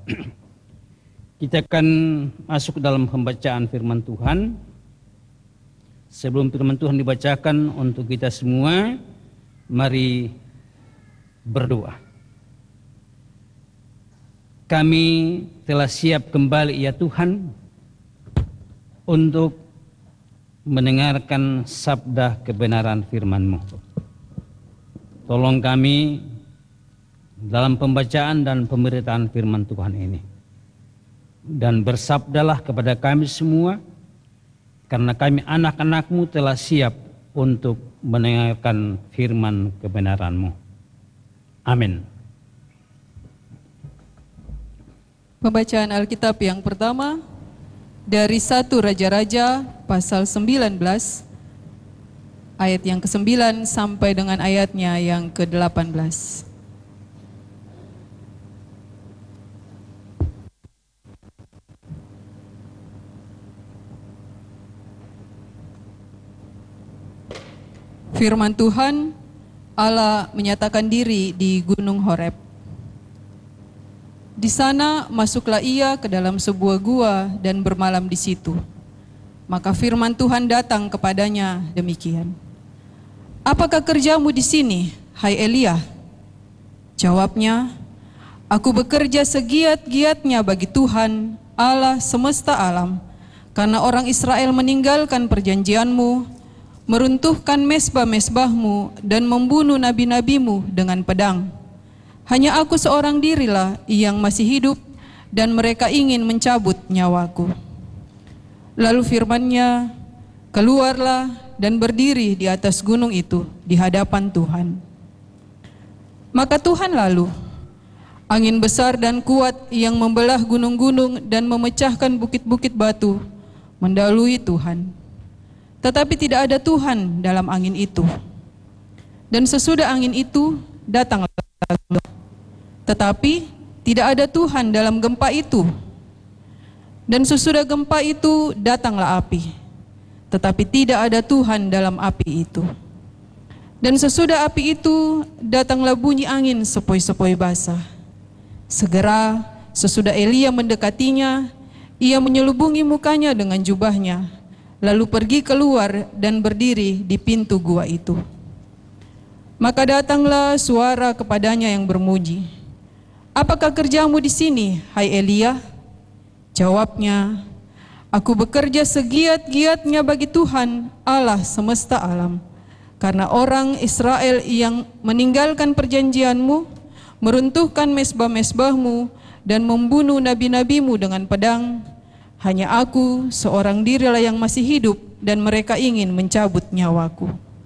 Kita akan masuk dalam pembacaan firman Tuhan. Sebelum firman Tuhan dibacakan untuk kita semua, mari berdoa. Kami telah siap kembali ya Tuhan untuk mendengarkan sabda kebenaran firman-Mu. Tolong kami dalam pembacaan dan pemberitaan firman Tuhan ini. Dan bersabdalah kepada kami semua, karena kami anak-anak-Mu telah siap untuk mendengarkan firman kebenaran-Mu. Amin. Pembacaan Alkitab yang pertama dari 1 Raja-Raja pasal 19 ayat yang ke-9 sampai dengan ayatnya yang ke-18. Firman Tuhan, Allah menyatakan diri di Gunung Horeb. Di sana masuklah ia ke dalam sebuah gua dan bermalam di situ. Maka firman Tuhan datang kepadanya demikian. Apakah kerjamu di sini, hai Elia? Jawabnya, aku bekerja segiat-giatnya bagi Tuhan, Allah semesta alam, karena orang Israel meninggalkan perjanjianmu, meruntuhkan mezbah-mezbahmu dan membunuh nabi-nabimu dengan pedang. Hanya aku seorang dirilah yang masih hidup dan mereka ingin mencabut nyawaku. Lalu firman-Nya, keluarlah dan berdiri di atas gunung itu di hadapan Tuhan. Maka Tuhan lalu, angin besar dan kuat yang membelah gunung-gunung dan memecahkan bukit-bukit batu, mendahului Tuhan. Tetapi tidak ada Tuhan dalam angin itu. Dan sesudah angin itu, datanglah gempa. Tetapi tidak ada Tuhan dalam gempa itu. Dan sesudah gempa itu, datanglah api. Tetapi tidak ada Tuhan dalam api itu. Dan sesudah api itu, datanglah bunyi angin sepoi-sepoi basah. Segera, sesudah Elia mendekatinya, ia menyelubungi mukanya dengan jubahnya, lalu pergi keluar dan berdiri di pintu gua itu. Maka datanglah suara kepadanya yang bermuji, apakah kerjamu di sini, hai Elia? Jawabnya, aku bekerja segiat-giatnya bagi Tuhan, Allah semesta alam, karena orang Israel yang meninggalkan perjanjianmu, meruntuhkan mezbah-mezbahmu, dan membunuh nabi-nabimu dengan pedang. Hanya aku seorang dirilah yang masih hidup dan mereka ingin mencabut nyawaku.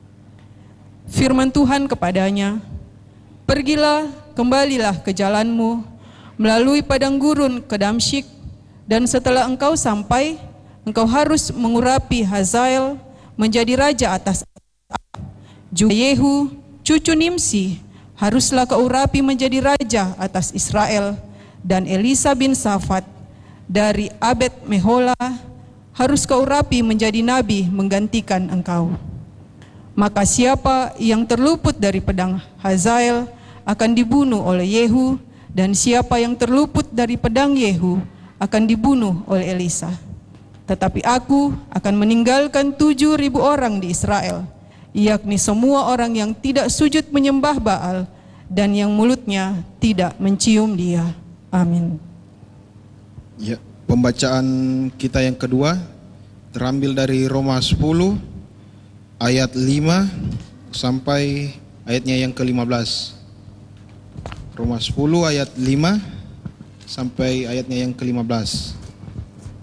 Firman Tuhan kepadanya, pergilah, kembalilah ke jalanmu, melalui padang gurun ke Damsyik, dan setelah engkau sampai, engkau harus mengurapi Hazael menjadi raja atas juga Yehu, cucu Nimsi, haruslah kau urapi menjadi raja atas Israel, dan Elisa bin Safat dari Abed Mehola harus kau rapi menjadi nabi menggantikan engkau. Maka siapa yang terluput dari pedang Hazael akan dibunuh oleh Yehu, dan siapa yang terluput dari pedang Yehu akan dibunuh oleh Elisa. Tetapi aku akan meninggalkan 7.000 orang di Israel, yakni semua orang yang tidak sujud menyembah Baal dan yang mulutnya tidak mencium dia. Amin. Ya, pembacaan kita yang kedua terambil dari Roma 10 ayat 5 sampai ayatnya yang ke-15. Roma 10 ayat 5 sampai ayatnya yang ke-15.